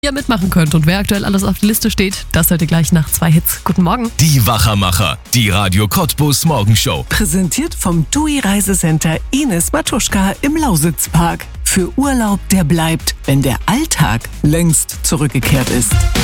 ihr mitmachen könnt. Und wer aktuell alles auf der Liste steht, das hört ihr gleich nach 2 Hits. Guten Morgen. Die Wachermacher, die Radio Cottbus Morgenshow. Präsentiert vom TUI Reisecenter Ines Matuschka im Lausitzpark. Für Urlaub, der bleibt, wenn der Alltag längst zurückgekehrt ist.